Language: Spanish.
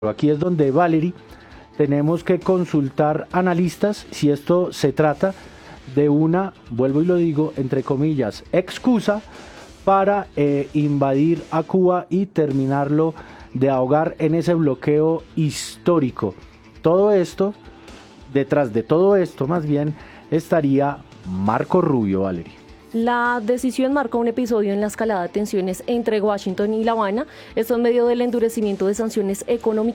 Aquí es donde, Valerie, tenemos que consultar analistas si esto se trata de una, vuelvo y lo digo, entre comillas, excusa para invadir a Cuba y terminarlo de ahogar en ese bloqueo histórico. Todo esto, detrás de todo esto más bien, estaría Marco Rubio, Valerie. La decisión marca un episodio en la escalada de tensiones entre Washington y La Habana, esto en medio del endurecimiento de sanciones económicas